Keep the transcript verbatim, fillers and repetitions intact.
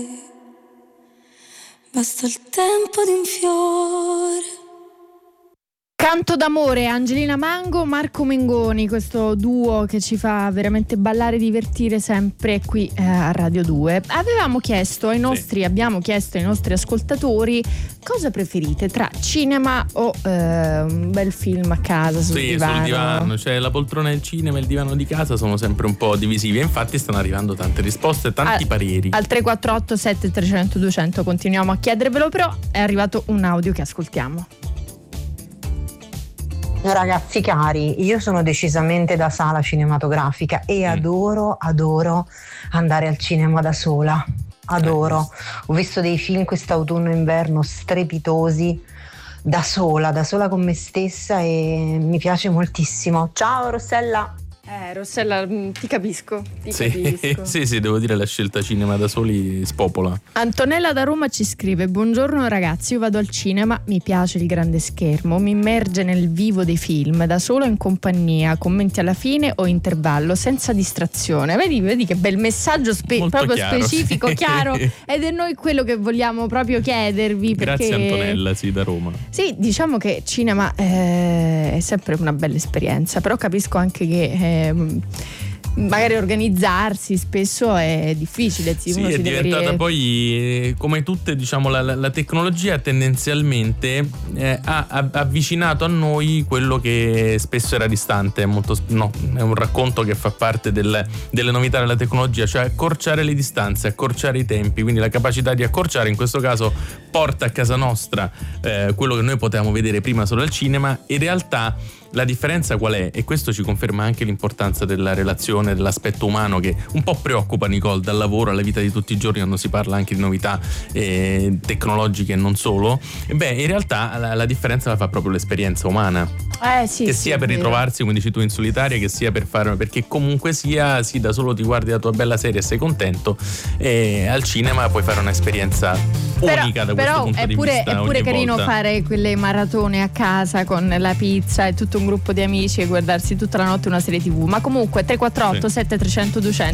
Basta il tempo di un fiore. Canto d'amore, Angelina Mango, Marco Mengoni, questo duo che ci fa veramente ballare e divertire sempre qui eh, a Radio due. Avevamo chiesto ai nostri, sì. abbiamo chiesto ai nostri ascoltatori cosa preferite tra cinema o eh, un bel film a casa sul sì, divano. sul divano, cioè la poltrona del cinema e il divano di casa sono sempre un po' divisivi e infatti stanno arrivando tante risposte e tanti al, pareri. Al tre quattro otto sette tre zero zero due zero zero continuiamo a chiedervelo, però è arrivato un audio che ascoltiamo. Ragazzi cari, io sono decisamente da sala cinematografica e mm. adoro, adoro andare al cinema da sola, adoro. Ho visto dei film quest'autunno-inverno strepitosi, da sola, da sola con me stessa e mi piace moltissimo. Ciao Rossella! Eh, Rossella, ti capisco, ti sì, capisco. sì, sì, devo dire la scelta cinema da soli spopola. Antonella da Roma ci scrive: buongiorno ragazzi, io vado al cinema, mi piace il grande schermo, mi immerge nel vivo dei film, da solo o in compagnia, commenti alla fine o intervallo, senza distrazione. Vedi, vedi che bel messaggio spe- proprio chiaro, specifico, sì. chiaro, ed è noi quello che vogliamo proprio chiedervi. Perché... Grazie Antonella, sì, da Roma. Sì, diciamo che cinema eh, è sempre una bella esperienza, però capisco anche che eh, magari organizzarsi spesso è difficile. Sì, uno è si diventata deve... poi, come tutte, diciamo, la, la tecnologia tendenzialmente eh, ha, ha avvicinato a noi quello che spesso era distante. Molto, no, è un racconto che fa parte del, delle novità della tecnologia, cioè accorciare le distanze, accorciare i tempi, quindi la capacità di accorciare in questo caso porta a casa nostra eh, quello che noi potevamo vedere prima solo al cinema. In realtà la differenza qual è? E questo ci conferma anche l'importanza della relazione, dell'aspetto umano che un po' preoccupa Nicole, dal lavoro alla vita di tutti i giorni, quando si parla anche di novità eh, tecnologiche e non solo. E beh, in realtà la, la differenza la fa proprio l'esperienza umana. Eh, sì, che sì, sia per ritrovarsi, come dici tu, in solitaria, che sia per fare, perché comunque sia, sì, da solo ti guardi la tua bella serie e sei contento, e al cinema puoi fare un'esperienza però, unica da però questo punto di pure, vista. È pure carino volta. fare quelle maratone a casa con la pizza e tutto un gruppo di amici e guardarsi tutta la notte una serie tivù. Ma comunque tre quattro otto sette tre zero zero due zero